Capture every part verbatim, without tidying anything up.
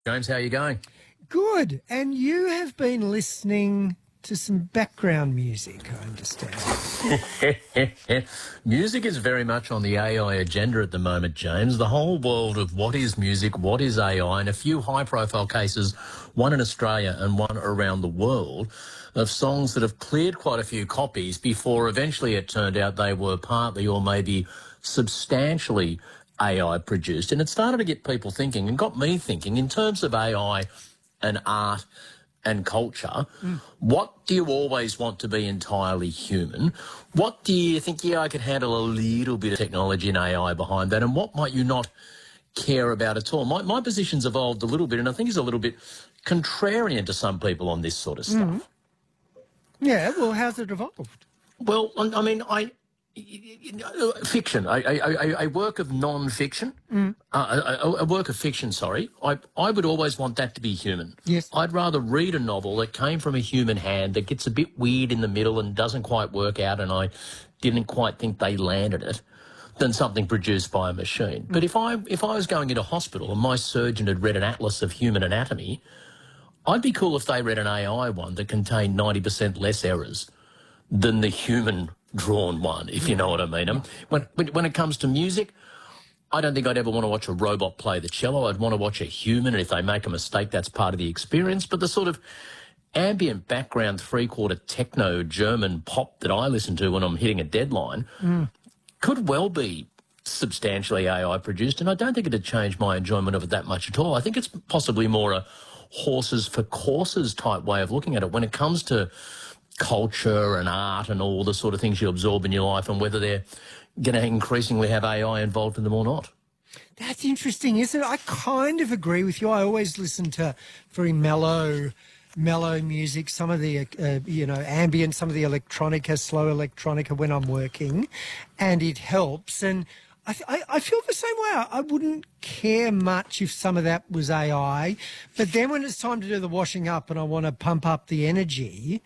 James, how are you going? Good. And you have been listening to some background music, I understand. Music is very much on the A I agenda at the moment, James. The whole world of what is music, what is A I, and a few high-profile cases, one in Australia and one around the world, of songs that have cleared quite a few copies before eventually it turned out they were partly or maybe substantially A I produced. And it started to get people thinking and got me thinking in terms of A I and art and culture, mm. What do you always want to be entirely human? What do you think, yeah, I could handle a little bit of technology and A I behind that, and what might you not care about at all? My, my position's evolved a little bit, and I think it's a little bit contrarian to some people on this sort of stuff. Mm. Yeah, well, how's it evolved? Well, I mean, I... Fiction, a, a, a work of non-fiction, mm. uh, a, a work of fiction, sorry, I, I would always want that to be human. Yes. I'd rather read a novel that came from a human hand that gets a bit weird in the middle and doesn't quite work out and I didn't quite think they landed it than something produced by a machine. Mm. But if I, if I was going into hospital and my surgeon had read an atlas of human anatomy, I'd be cool if they read an A I one that contained ninety percent less errors than the human drawn one, if you know what I mean. Um, when, when it comes to music, I don't think I'd ever want to watch a robot play the cello. I'd want to watch a human, and if they make a mistake, that's part of the experience. But the sort of ambient background three-quarter techno German pop that I listen to when I'm hitting a deadline mm. could well be substantially A I produced, and I don't think it'd change my enjoyment of it that much at all. I think it's possibly more a horses for courses type way of looking at it when it comes to culture and art and all the sort of things you absorb in your life, and whether they're going to increasingly have A I involved in them or not. That's interesting, isn't it? I kind of agree with you. I always listen to very mellow, mellow music, some of the, uh, you know, ambient, some of the electronica, slow electronica when I'm working, and it helps. And I, I, I feel the same way. I wouldn't care much if some of that was A I, but then when it's time to do the washing up and I want to pump up the energy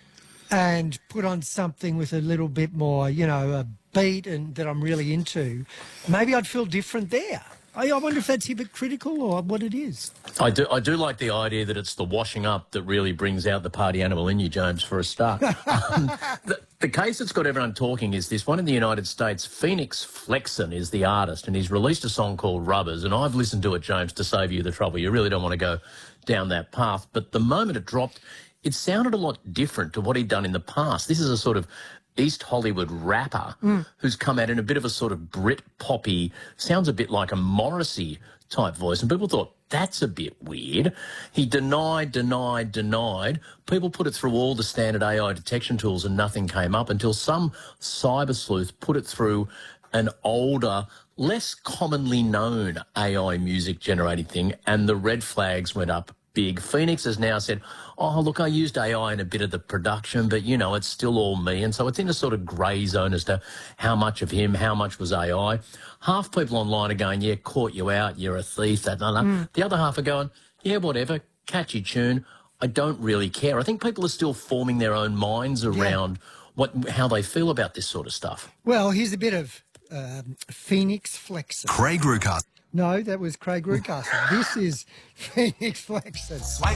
and put on something with a little bit more, you know, a beat and that I'm really into, maybe I'd feel different there. I, I wonder if that's hypocritical or what it is. I do, I do like the idea that it's the washing up that really brings out the party animal in you, James, for a start. um, the, the case that's got everyone talking is this one in the United States. Phoenix Flexen is the artist, and he's released a song called Rubbers, and I've listened to it, James, to save you the trouble. You really don't want to go down that path. But the moment it dropped, it sounded a lot different to what he'd done in the past. This is a sort of East Hollywood rapper mm. who's come out in a bit of a sort of Brit poppy, sounds a bit like a Morrissey type voice, and people thought, that's a bit weird. He denied, denied, denied. People put it through all the standard A I detection tools and nothing came up until some cyber sleuth put it through an older, less commonly known A I music generating thing, and the red flags went up big. Phoenix has now said, oh, look, I used A I in a bit of the production, but, you know, it's still all me. And so it's in a sort of grey zone as to how much of him, how much was A I. Half people online are going, yeah, caught you out, you're a thief, that, that, that. Mm. The other half are going, yeah, whatever, catchy tune, I don't really care. I think people are still forming their own minds around yeah. what how they feel about this sort of stuff. Well, here's a bit of um, Phoenix Flexen. Craig Rucastle. No, that was Craig Rucastle. This is Phoenix Flexen.